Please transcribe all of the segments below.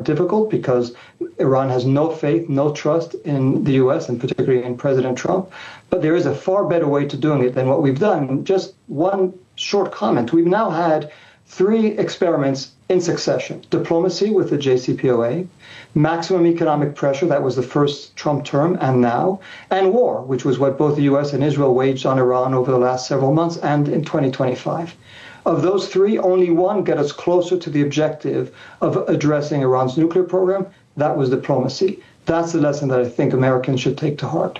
difficult because Iran has no faith, no trust in the U.S. and particularly in President Trump. But there is a far better way to doing it than what we've done. Just one short comment. We've now had 3 experiments in succession: diplomacy with the JCPOA, maximum economic pressure, that was the first Trump term and now, and war, which was what both the U.S. and Israel waged on Iran over the last several months and in 2025. Of those 3, only one got us closer to the objective of addressing Iran's nuclear program. That was diplomacy. That's the lesson that I think Americans should take to heart.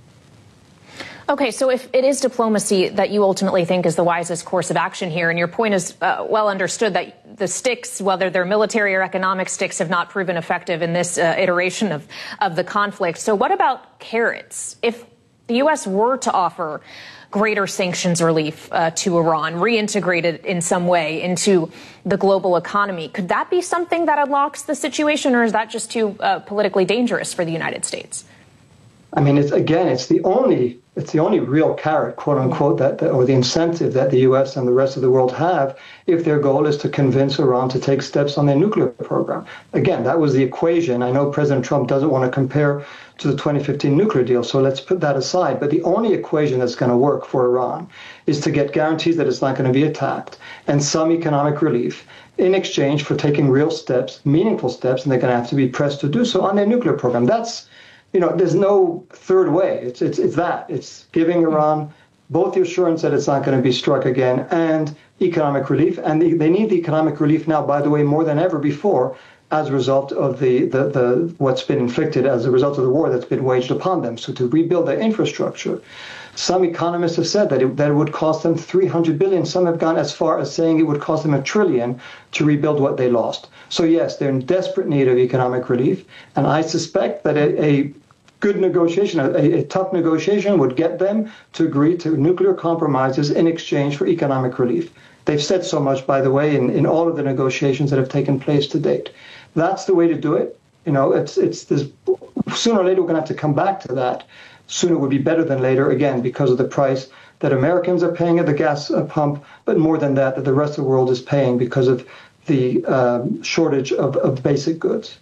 Okay, so if it is diplomacy that you ultimately think is the wisest course of action here, and your point is well understood that the sticks, whether they're military or economic sticks, have not proven effective in this iteration of the conflict. So what about carrots? If the U.S. were to offer greater sanctions relief to Iran, reintegrated in some way into the global economy, could that be something that unlocks the situation, or is that just too politically dangerous for the United States? I mean, it's the only real carrot, quote unquote, or the incentive that the U.S. and the rest of the world have if their goal is to convince Iran to take steps on their nuclear program. Again, that was the equation. I know President Trump doesn't want to compare to the 2015 nuclear deal, so let's put that aside. But the only equation that's going to work for Iran is to get guarantees that it's not going to be attacked and some economic relief in exchange for taking real steps, meaningful steps, and they're going to have to be pressed to do so on their nuclear program. There's no third way. It's that. It's giving Iran both the assurance that it's not going to be struck again and economic relief. And they need the economic relief now, by the way, more than ever before, as a result of the what's been inflicted as a result of the war that's been waged upon them. So to rebuild their infrastructure, some economists have said that it would cost them $300 billion. Some have gone as far as saying it would cost them $1 trillion to rebuild what they lost. So yes, they're in desperate need of economic relief. And I suspect that a good negotiation, a tough negotiation would get them to agree to nuclear compromises in exchange for economic relief. They've said so much, by the way, in all of the negotiations that have taken place to date. That's the way to do it. It's this, sooner or later we're going to have to come back to that. Sooner would be better than later, again, because of the price that Americans are paying at the gas pump, but more than that the rest of the world is paying because of the shortage of basic goods.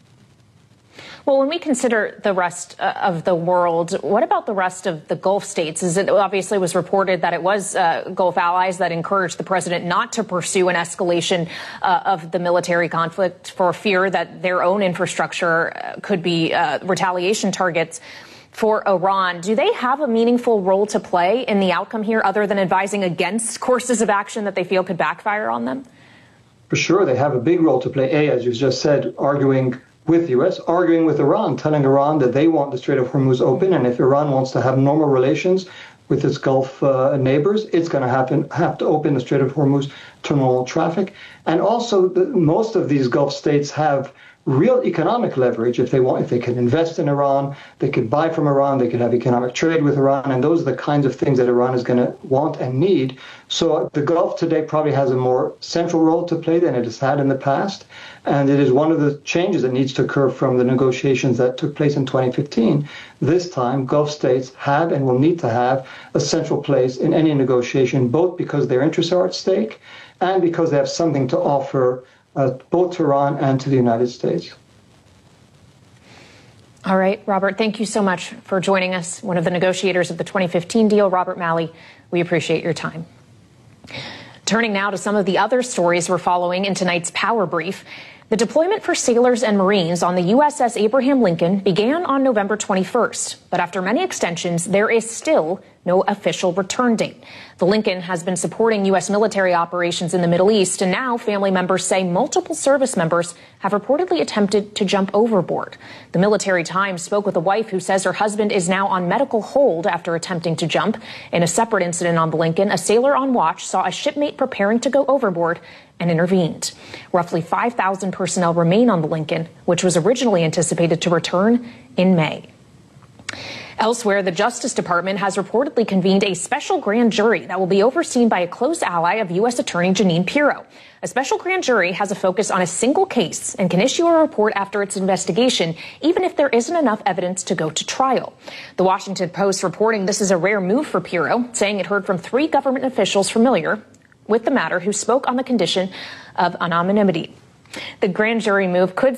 Well, when we consider the rest of the world, what about the rest of the Gulf states? It obviously was reported that it was Gulf allies that encouraged the president not to pursue an escalation of the military conflict for fear that their own infrastructure could be retaliation targets for Iran. Do they have a meaningful role to play in the outcome here other than advising against courses of action that they feel could backfire on them? For sure, they have a big role to play. As you just said, arguing with the U.S., arguing with Iran, telling Iran that they want the Strait of Hormuz open, and if Iran wants to have normal relations with its Gulf neighbors, it's going to have to open the Strait of Hormuz to normal traffic. And also, most of these Gulf states have real economic leverage if they can invest in Iran, they could buy from Iran, they could have economic trade with Iran, and those are the kinds of things that Iran is going to want and need. So the Gulf today probably has a more central role to play than it has had in the past, and it is one of the changes that needs to occur from the negotiations that took place in 2015. This time, Gulf states have and will need to have a central place in any negotiation, both because their interests are at stake and because they have something to offer both to Iran and to the United States. All right, Robert, thank you so much for joining us. One of the negotiators of the 2015 deal, Robert Malley, we appreciate your time. Turning now to some of the other stories we're following in tonight's Power Brief. The deployment for sailors and Marines on the USS Abraham Lincoln began on November 21st, but after many extensions, there is still no official return date. The Lincoln has been supporting U.S. military operations in the Middle East, and now family members say multiple service members have reportedly attempted to jump overboard. The Military Times spoke with a wife who says her husband is now on medical hold after attempting to jump. In a separate incident on the Lincoln, a sailor on watch saw a shipmate preparing to go overboard and intervened. Roughly 5,000 personnel remain on the Lincoln, which was originally anticipated to return in May. Elsewhere, the Justice Department has reportedly convened a special grand jury that will be overseen by a close ally of U.S. Attorney Jeanine Pirro. A special grand jury has a focus on a single case and can issue a report after its investigation, even if there isn't enough evidence to go to trial. The Washington Post reporting this is a rare move for Pirro, saying it heard from 3 government officials familiar with the matter who spoke on the condition of anonymity. The grand jury move could